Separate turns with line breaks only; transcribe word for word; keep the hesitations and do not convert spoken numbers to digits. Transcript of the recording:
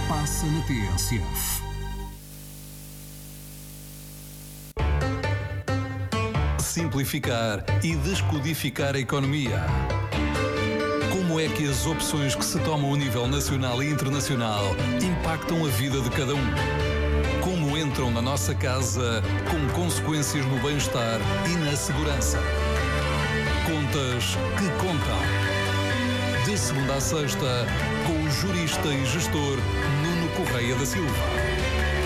passa na T S F. Simplificar e descodificar a economia. Como é que as opções que se tomam a nível nacional e internacional impactam a vida de cada um? Como entram na nossa casa com consequências no bem-estar e na segurança? Contas que contam. De segunda a sexta, com o jurista e gestor Nuno Correia da Silva.